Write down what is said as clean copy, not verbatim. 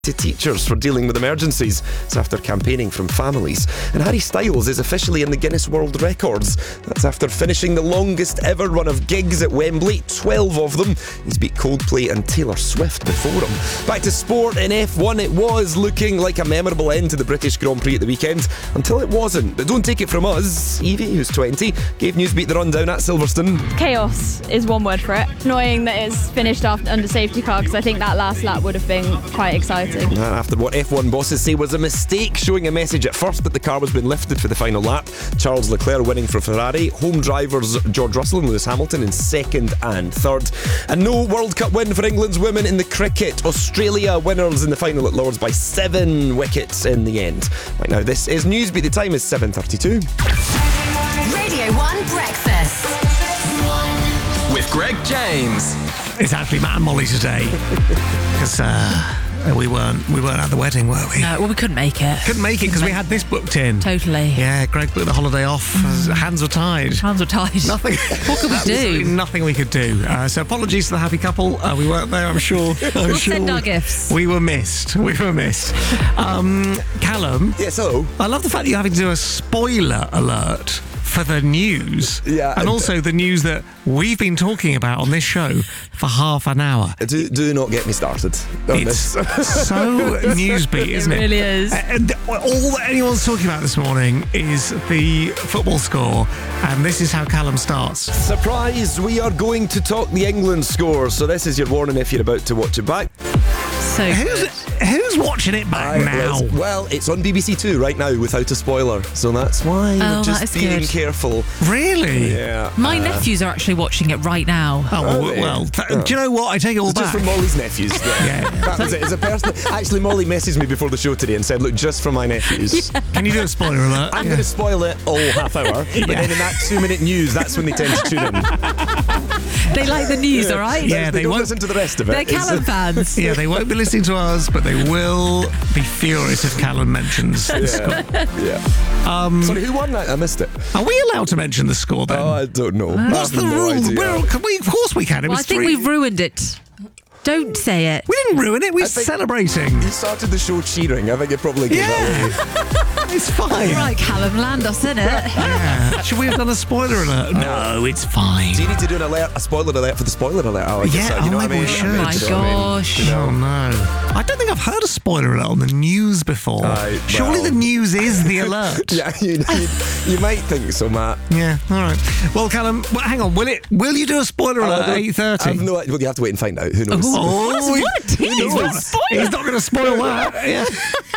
to teachers for dealing with emergencies. It's after campaigning from families. And Harry Styles is officially in the Guinness World Records. That's after finishing the longest ever run of gigs at Wembley, 12 of them. He's beat Coldplay and Taylor Swift before him. Back to sport in F1. It was looking like a memorable end to the British Grand Prix at the weekend, until it wasn't. But don't take it from us. Evie, who's 20, gave Newsbeat the rundown at Silverstone. Chaos is one word for it. Annoying that it's finished off under safety car, because I think that last lap would have been quite exciting. After what F1 bosses say was a mistake, showing a message at first that the car was being lifted for the final lap. Charles Leclerc winning for Ferrari, home drivers George Russell and Lewis Hamilton in second and third. And no World Cup win for England's women in the cricket. Australia winners in the final at Lords by 7 wickets in the end. Right now, this is Newsbeat. The time is 7:32. Radio 1 Breakfast. With Greg James. It's actually Matt and Molly today. Because we weren't at the wedding, were we? No, well, we couldn't make it. Couldn't make it because we had this booked in. Totally. Yeah, Greg booked the holiday off. Hands were tied. Hands were tied. Nothing. What could we do? Nothing we could do. So apologies to the happy couple. We weren't there, I'm sure. We'll send our gifts. We were missed. Callum. Yes, hello. I love the fact that you're having to do a spoiler alert for the news. Yeah. And also the news that we've been talking about on this show for half an hour. Do not get me started on It's this. so Newsbeat, isn't it? It really is. And all that anyone's talking about this morning is the football score, and this is how Callum starts. Surprise, we are going to talk the England score, so this is your warning if you're about to watch it back. So Who's watching it back now? Well, it's on BBC Two right now without a spoiler, so that's why we're that just is being good. careful. Really? Yeah. my nephews are actually watching it right now. Do you know what? I take it all It's just back. for Molly's nephews. Yeah. That was it. As a person, actually, Molly messaged me before the show today and said, "Look, just for my nephews." Can you do a spoiler alert? I'm going to spoil it all half hour, but then in that 2-minute news, that's when they tend to tune in. They like the news, all right? Yeah, they they don't won't. listen to the rest of it. They're Callum fans. Yeah, they won't be listening to us, but they will be furious if Callum mentions the score. Yeah. Sorry, who won that? I missed it. Are we allowed to mention the score then? Oh, I don't know. What's the rules? Of course we can. It Well, was I think 3. we've ruined it. Don't say it. We didn't ruin it. We're I think- celebrating. You started the show cheering. I think it probably gave that away. It's fine. Right, Callum, land us in it. Yeah. Should we have done a spoiler alert? No, it's fine. Do you need to do a spoiler alert for the spoiler alert, Alex? Yeah, you know what I maybe mean? we should. Oh my You know what I mean? gosh. Oh no. I don't think I've heard a spoiler alert on the news before. Surely well. the news is the alert. Yeah, you might think so, Matt. Yeah, all right. Well, Callum, hang on. Will you do a spoiler alert at 8:30? Well, you have to wait and find out. Who knows? Oh, What a tease. he's not going to spoil that. Yeah.